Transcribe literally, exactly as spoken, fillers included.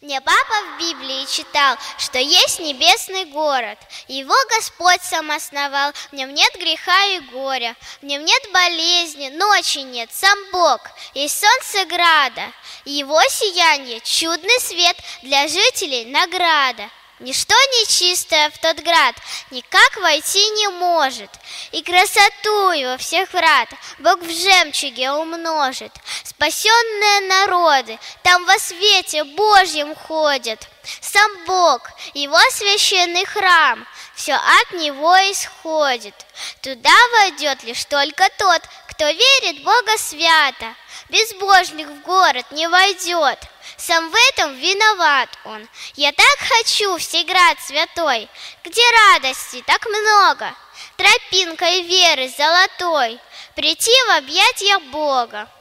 Мне папа в Библии читал, что есть небесный город. Его Господь сам основал. В нем нет греха и горя, в нем нет болезни, ночи нет, сам Бог. Есть солнце града, его сияние, чудный свет, для жителей награда. Ничто нечистое в тот град никак войти не может, и красоту его всех врат Бог в жемчуге умножит. Спасенные народы там во свете Божьем ходят. Сам Бог, его священный храм, все от него исходит. Туда войдет лишь только тот, кто верит в Бога свято. Безбожник в город не войдет, сам в этом виноват он. Я так хочу в сей град святой, где радости так много, тропинкой веры золотой прийти в объятья Бога.